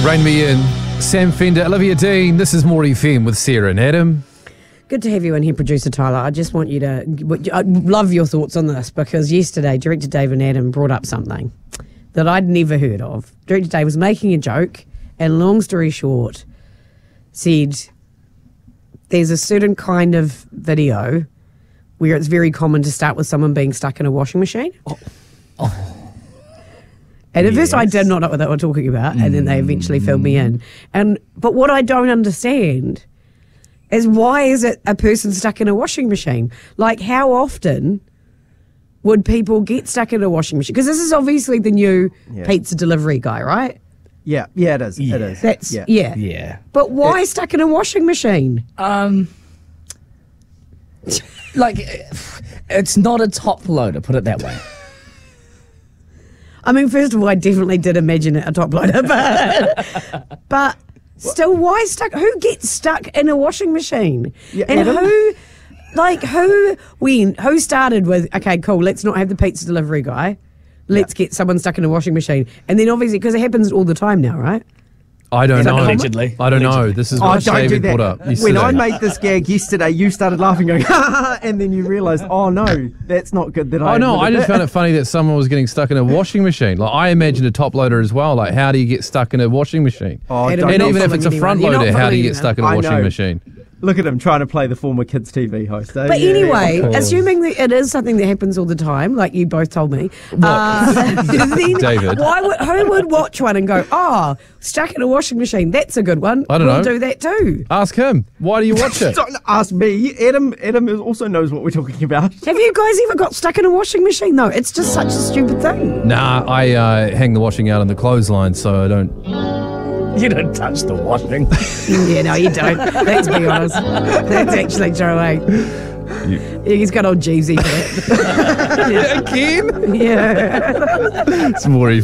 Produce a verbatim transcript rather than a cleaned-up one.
Rain Me In, Sam Fender, Olivia Dean. This is More F M with Sarah and Adam. Good to have you in here, Producer Tyler. I just want you to... I love your thoughts on this because yesterday, Director Dave and Adam brought up something that I'd never heard of. Director Dave was making a joke and, long story short, said there's a certain kind of video where it's very common to start with someone being stuck in a washing machine. Oh. Oh. And at yes. first I did not know what they were talking about, and then they eventually filled me in. And But what I don't understand is why is it a person stuck in a washing machine? Like, how often would people get stuck in a washing machine? Because this is obviously the new yeah. pizza delivery guy, right? Yeah, yeah, it is. Yeah. It is. That's, yeah. yeah. yeah. But why it, stuck in a washing machine? Um, like, it's not a top loader, put it that way. I mean, first of all, I definitely did imagine it a top loader, but, but still, why stuck? Who gets stuck in a washing machine? Yeah, and Adam? who, like, who, when, who started with, okay, cool, let's not have the pizza delivery guy. Let's yeah. get someone stuck in a washing machine. And then obviously, because it happens all the time now, right? I don't know. Allegedly. I don't know. This is what oh, David do brought up yesterday. When I made this gag yesterday, you started laughing, going, and then you realised, oh no, that's not good. That I. Oh no, I just that. found it funny that someone was getting stuck in a washing machine. Like, I imagined a top loader as well. Like, how do you get stuck in a washing machine? Oh, and and even if it's a front loader, how do you get stuck in a washing machine? Look at him trying to play the former Kids T V host. Eh? But yeah. anyway, Oh. assuming that it is something that happens all the time, like you both told me, uh, then David. Why would, who would watch one and go, oh, stuck in a washing machine, that's a good one. I don't we'll know. do that too. Ask him. Why do you watch it? Don't ask me. Adam Adam also knows what we're talking about. Have you guys ever got stuck in a washing machine, though? It's just such a stupid thing. Nah, I uh, hang the washing out on the clothesline, so I don't... You don't touch the washing. Yeah, no, you don't. Let's be honest. That's actually true, eh? You... Yeah, he's got old Jeezy for that. Again? Yeah. It's more